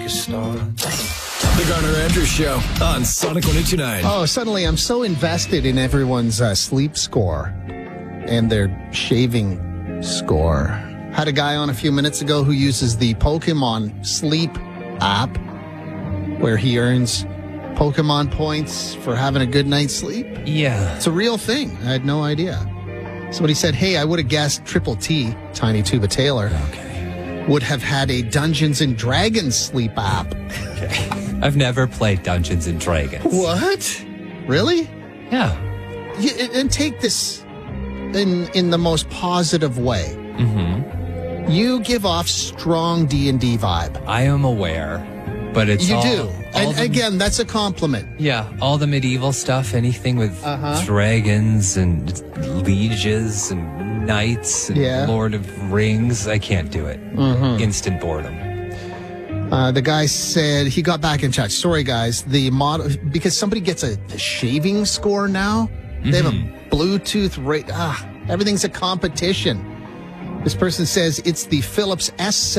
you start. The Garner Andrews Show on Sonic 102.9. Oh, suddenly I'm so invested in everyone's sleep score and their shaving score. Had a guy on a few minutes ago who uses the Pokemon Sleep app where he earns Pokemon points for having a good night's sleep. Yeah. It's a real thing. I had no idea. Somebody said, hey, I would have guessed Triple T, Tiny Tuba Taylor, would have had a Dungeons and Dragons sleep app. Okay. I've never played Dungeons and Dragons. What? Really? Yeah. And take this in the most positive way. Mm-hmm. You give off strong D&D vibe. I am aware, but it's You all, do. all And the- again, that's a compliment. Yeah, all the medieval stuff, anything with dragons and lieges and knights and Yeah. Lord of Rings, I can't do it. Instant boredom. The guy said he got back in touch. Sorry, guys. The model, because somebody gets a shaving score now. They have a Bluetooth rate. Everything's a competition. This person says it's the Philips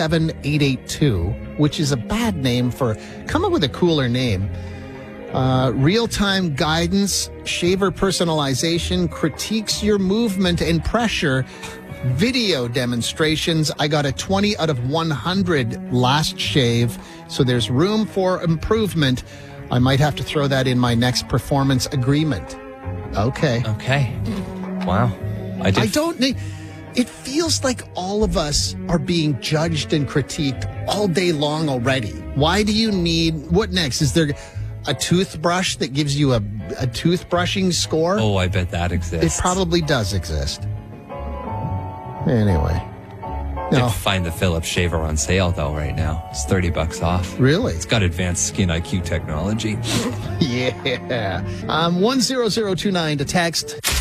S7882, which is a bad name for. Come up with a cooler name. Real-time guidance, shaver personalization, critiques your movement and pressure, video demonstrations. I got a 20 out of 100 last shave, so there's room for improvement. I might have to throw that in my next performance agreement. Okay. Wow. I don't need... It feels like all of us are being judged and critiqued all day long already. Why do you need... What next? Is there a toothbrush that gives you a toothbrushing score? Oh, I bet that exists. It probably does exist. Anyway. You No. find the Philips shaver on sale, though, right now. It's $30 off. Really? It's got advanced skin IQ technology. Yeah. 10029 to text.